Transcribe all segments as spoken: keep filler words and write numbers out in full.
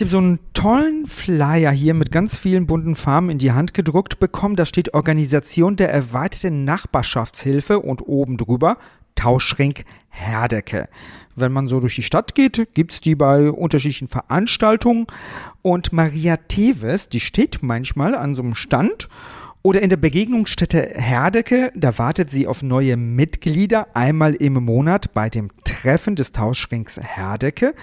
habe so einen tollen Flyer hier mit ganz vielen bunten Farben in die Hand gedruckt bekommen. Da steht Organisation der erweiterten Nachbarschaftshilfe und oben drüber Tauschring Herdecke. Wenn man so durch die Stadt geht, gibt es die bei unterschiedlichen Veranstaltungen. Und Maria Teves, die steht manchmal an so einem Stand oder in der Begegnungsstätte Herdecke. Da wartet sie auf neue Mitglieder einmal im Monat bei dem Treffen des Tauschrings Herdecke.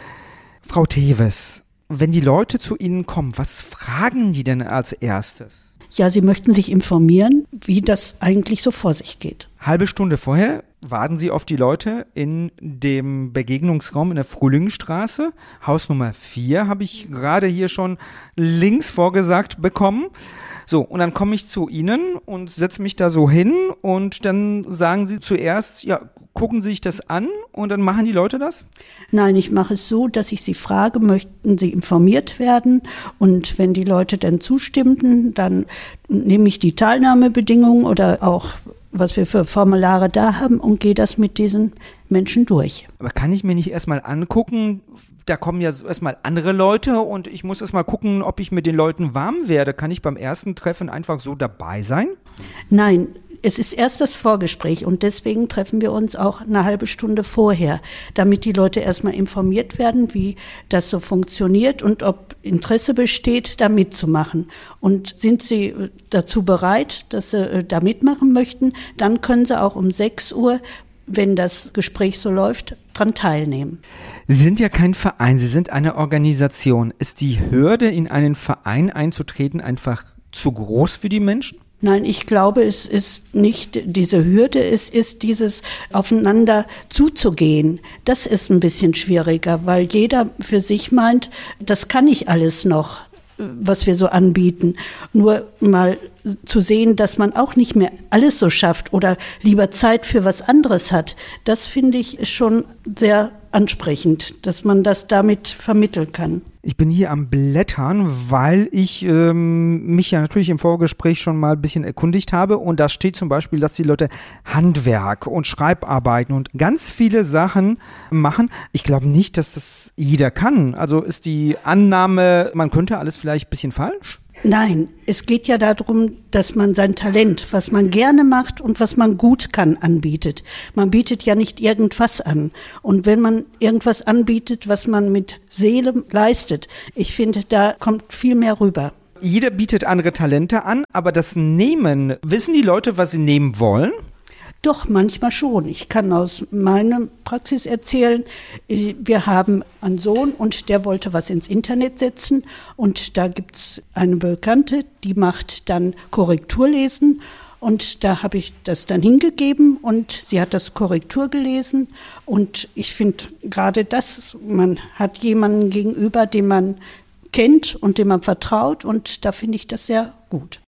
Frau Teves, wenn die Leute zu Ihnen kommen, was fragen die denn als erstes? Ja, sie möchten sich informieren, wie das eigentlich so vor sich geht. Halbe Stunde vorher warten Sie auf die Leute in dem Begegnungsraum in der Frühlingsstraße. Haus Nummer vier habe ich gerade hier schon links vorgesagt bekommen. So, und dann komme ich zu Ihnen und setze mich da so hin und dann sagen Sie zuerst, ja, gucken Sie sich das an und dann machen die Leute das? Nein, ich mache es so, dass ich sie frage, möchten sie informiert werden? Und wenn die Leute dann zustimmen, dann nehme ich die Teilnahmebedingungen oder auch was wir für Formulare da haben und gehe das mit diesen Menschen durch. Aber kann ich mir nicht erstmal angucken, da kommen ja erstmal andere Leute und ich muss erstmal gucken, ob ich mit den Leuten warm werde. Kann ich beim ersten Treffen einfach so dabei sein? Nein, es ist erst das Vorgespräch und deswegen treffen wir uns auch eine halbe Stunde vorher, damit die Leute erstmal informiert werden, wie das so funktioniert und ob Interesse besteht, da mitzumachen. Und sind sie dazu bereit, dass sie da mitmachen möchten, dann können sie auch um sechs Uhr, wenn das Gespräch so läuft, dran teilnehmen. Sie sind ja kein Verein, Sie sind eine Organisation. Ist die Hürde, in einen Verein einzutreten, einfach zu groß für die Menschen? Nein, ich glaube, es ist nicht diese Hürde, es ist dieses aufeinander zuzugehen. Das ist ein bisschen schwieriger, weil jeder für sich meint, das kann ich alles noch, was wir so anbieten. Nur mal zu sehen, dass man auch nicht mehr alles so schafft oder lieber Zeit für was anderes hat, das finde ich schon sehr ansprechend, dass man das damit vermitteln kann. Ich bin hier am Blättern, weil ich ähm, mich ja natürlich im Vorgespräch schon mal ein bisschen erkundigt habe und da steht zum Beispiel, dass die Leute Handwerk und Schreibarbeiten und ganz viele Sachen machen. Ich glaube nicht, dass das jeder kann. Also ist die Annahme, man könnte alles vielleicht ein bisschen falsch? Nein, es geht ja darum, dass man sein Talent, was man gerne macht und was man gut kann, anbietet. Man bietet ja nicht irgendwas an. Und wenn man irgendwas anbietet, was man mit Seele leistet, ich finde, da kommt viel mehr rüber. Jeder bietet andere Talente an, aber das Nehmen, wissen die Leute, was sie nehmen wollen? Doch, manchmal schon. Ich kann aus meiner Praxis erzählen, wir haben einen Sohn und der wollte was ins Internet setzen und da gibt es eine Bekannte, die macht dann Korrekturlesen und da habe ich das dann hingegeben und sie hat das Korrektur gelesen und ich finde gerade das, man hat jemanden gegenüber, den man kennt und dem man vertraut und da finde ich das sehr gut.